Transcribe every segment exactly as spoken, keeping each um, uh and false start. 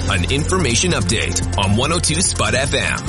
an information update on one oh two Spud F M.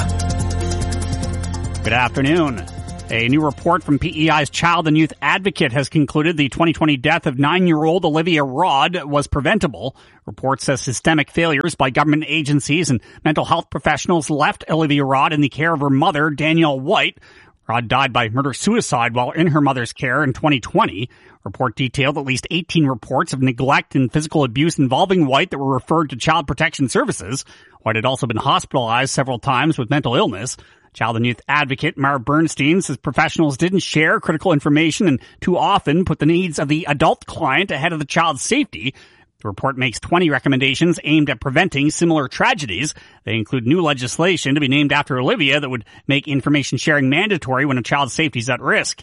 Good afternoon. A new report from P E I's Child and Youth Advocate has concluded the twenty twenty death of nine-year-old Olivia Rod was preventable. Report says systemic failures by government agencies and mental health professionals left Olivia Rod in the care of her mother, Danielle White. Rod died by murder-suicide while in her mother's care in twenty twenty. Report detailed at least eighteen reports of neglect and physical abuse involving White that were referred to Child Protection Services. White had also been hospitalized several times with mental illness. Child and Youth Advocate Mara Bernstein says professionals didn't share critical information and too often put the needs of the adult client ahead of the child's safety. The report makes twenty recommendations aimed at preventing similar tragedies. They include new legislation to be named after Olivia that would make information sharing mandatory when a child's safety is at risk.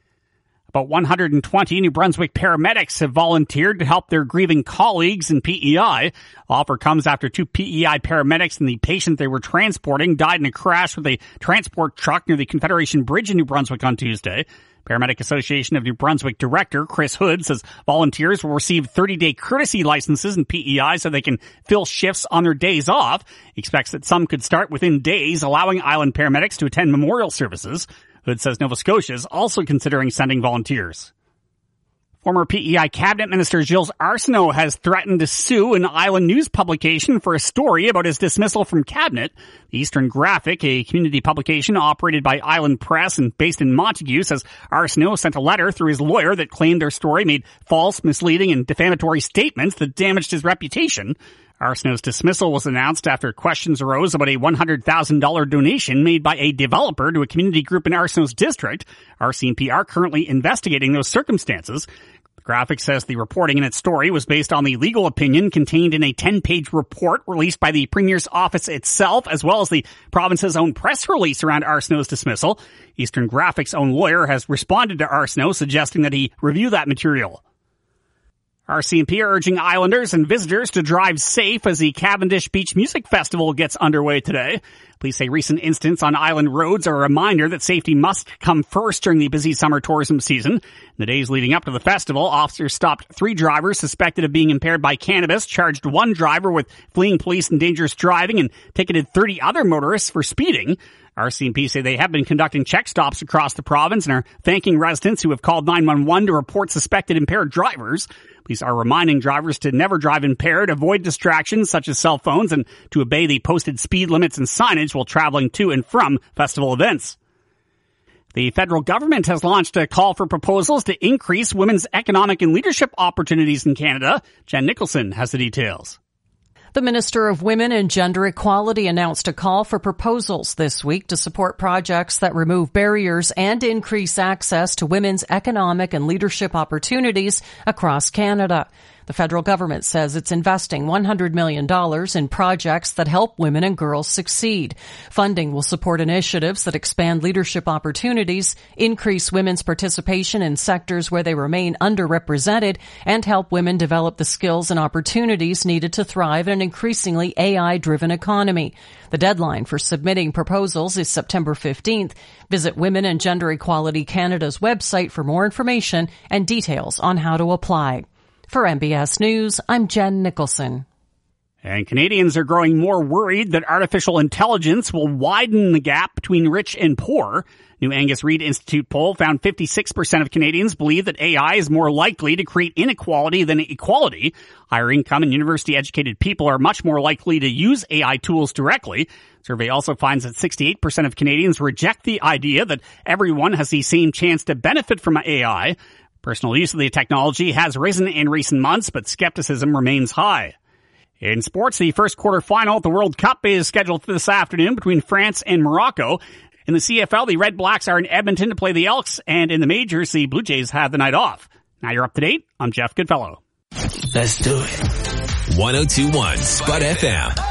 About one hundred twenty New Brunswick paramedics have volunteered to help their grieving colleagues in P E I. Offer comes after two P E I paramedics and the patient they were transporting died in a crash with a transport truck near the Confederation Bridge in New Brunswick on Tuesday. Paramedic Association of New Brunswick Director Chris Hood says volunteers will receive thirty-day courtesy licenses in P E I so they can fill shifts on their days off. He expects that some could start within days, allowing island paramedics to attend memorial services. Hood says Nova Scotia is also considering sending volunteers. Former P E I Cabinet Minister Gilles Arsenault has threatened to sue an island news publication for a story about his dismissal from Cabinet. The Eastern Graphic, a community publication operated by Island Press and based in Montague, says Arsenault sent a letter through his lawyer that claimed their story made false, misleading, and defamatory statements that damaged his reputation. Arsenault's dismissal was announced after questions arose about a one hundred thousand dollars donation made by a developer to a community group in Arsenault's district. R C M P are currently investigating those circumstances. The Graphic says the reporting in its story was based on the legal opinion contained in a ten-page report released by the Premier's office itself, as well as the province's own press release around Arsenault's dismissal. Eastern Graphic's own lawyer has responded to Arsenault, suggesting that he review that material. R C M P are urging islanders and visitors to drive safe as the Cavendish Beach Music Festival gets underway today. Police say recent incidents on island roads are a reminder that safety must come first during the busy summer tourism season. In the days leading up to the festival, officers stopped three drivers suspected of being impaired by cannabis, charged one driver with fleeing police and dangerous driving, and ticketed thirty other motorists for speeding. R C M P say they have been conducting check stops across the province and are thanking residents who have called nine one one to report suspected impaired drivers. Police are reminding drivers to never drive impaired, avoid distractions such as cell phones, and to obey the posted speed limits and signage while traveling to and from festival events. The federal government has launched a call for proposals to increase women's economic and leadership opportunities in Canada. Jen Nicholson has the details. The Minister of Women and Gender Equality announced a call for proposals this week to support projects that remove barriers and increase access to women's economic and leadership opportunities across Canada. The federal government says it's investing one hundred million dollars in projects that help women and girls succeed. Funding will support initiatives that expand leadership opportunities, increase women's participation in sectors where they remain underrepresented, and help women develop the skills and opportunities needed to thrive in an increasingly A I-driven economy. The deadline for submitting proposals is September fifteenth. Visit Women and Gender Equality Canada's website for more information and details on how to apply. For M B S News, I'm Jen Nicholson. And Canadians are growing more worried that artificial intelligence will widen the gap between rich and poor. New Angus Reid Institute poll found fifty-six percent of Canadians believe that A I is more likely to create inequality than equality. Higher income and university-educated people are much more likely to use A I tools directly. Survey also finds that sixty-eight percent of Canadians reject the idea that everyone has the same chance to benefit from A I. Personal use of the technology has risen in recent months, but skepticism remains high. In sports, the first quarterfinal at the World Cup is scheduled for this afternoon between France and Morocco. In the C F L, the Red Blacks are in Edmonton to play the Elks, and in the majors, the Blue Jays have the night off. Now you're up to date. I'm Jeff Goodfellow. Let's do it. one oh two point one Spud F M.